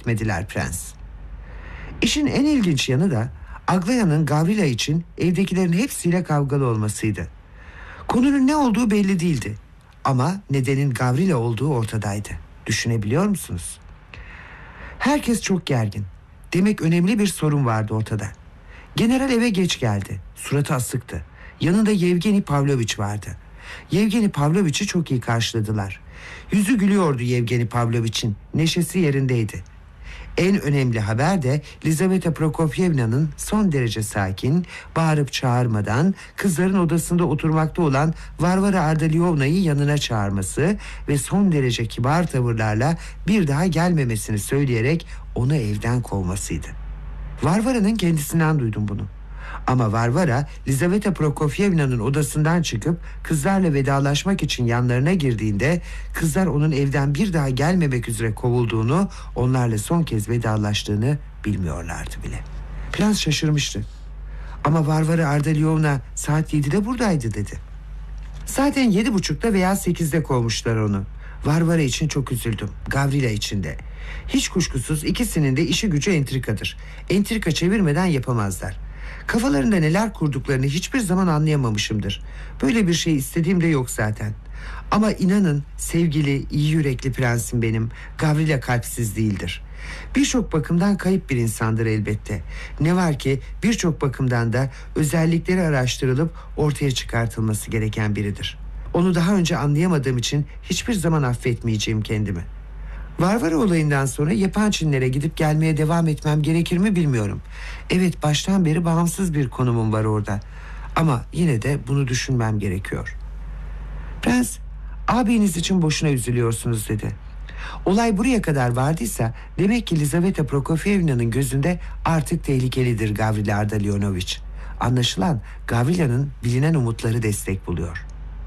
etmediler prens. İşin en ilginç yanı da Aglaya'nın Gavrila için evdekilerin hepsiyle kavgalı olmasıydı. Konunun ne olduğu belli değildi. Ama nedenin Gavrila olduğu ortadaydı. Düşünebiliyor musunuz? Herkes çok gergin. Demek önemli bir sorun vardı ortada. General eve geç geldi. Suratı asıktı. Yanında Yevgeni Pavloviç vardı. Yevgeni Pavloviç'i çok iyi karşıladılar. Yüzü gülüyordu Yevgeni Pavloviç'in. Neşesi yerindeydi. En önemli haber de Lizaveta Prokofyevna'nın son derece sakin, bağırıp çağırmadan kızların odasında oturmakta olan Varvara Ardalionovna'yı yanına çağırması ve son derece kibar tavırlarla bir daha gelmemesini söyleyerek onu evden kovmasıydı. Varvara'nın kendisinden duydum bunu. Ama Varvara, Lizaveta Prokofyevna'nın odasından çıkıp kızlarla vedalaşmak için yanlarına girdiğinde kızlar onun evden bir daha gelmemek üzere kovulduğunu, onlarla son kez vedalaştığını bilmiyorlardı bile. Prens şaşırmıştı. Ama Varvara Ardalionovna saat 7'de buradaydı dedi. Zaten 7.30'da veya 8'de kovmuşlar onu. Varvara için çok üzüldüm. Gavrila için de. Hiç kuşkusuz ikisinin de işi gücü entrikadır. Entrika çevirmeden yapamazlar. Kafalarında neler kurduklarını hiçbir zaman anlayamamışımdır. Böyle bir şey istediğim de yok zaten. Ama inanın sevgili, iyi yürekli prensim benim, Gavrila kalpsiz değildir. Birçok bakımdan kayıp bir insandır elbette. Ne var ki birçok bakımdan da özellikleri araştırılıp ortaya çıkartılması gereken biridir. Onu daha önce anlayamadığım için hiçbir zaman affetmeyeceğim kendimi. Varvara olayından sonra Yapançinlere gidip gelmeye devam etmem gerekir mi bilmiyorum. Evet, baştan beri bağımsız bir konumum var orada. Ama yine de bunu düşünmem gerekiyor. Prens, ağabeyiniz için boşuna üzülüyorsunuz dedi. Olay buraya kadar vardıysa demek ki Lizaveta Prokofyevna'nın gözünde artık tehlikelidir Gavrila Ardalionovich. Anlaşılan Gavrila'nın bilinen umutları destek buluyor.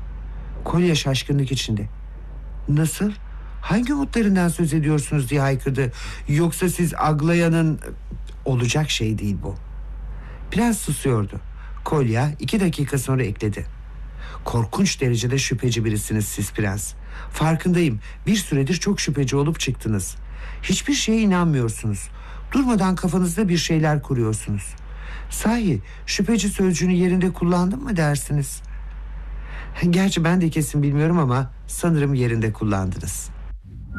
Kolya şaşkınlık içinde. Nasıl? Hangi umutlarından söz ediyorsunuz diye haykırdı. Yoksa siz Aglaya'nın... Olacak şey değil bu. Prens susuyordu. Kolya 2 dakika sonra ekledi. Korkunç derecede şüpheci birisiniz siz prens. Farkındayım. Bir süredir çok şüpheci olup çıktınız. Hiçbir şeye inanmıyorsunuz. Durmadan kafanızda bir şeyler kuruyorsunuz. Sahi şüpheci sözcüğünü yerinde kullandım mı dersiniz? Gerçi ben de kesin bilmiyorum ama sanırım yerinde kullandınız.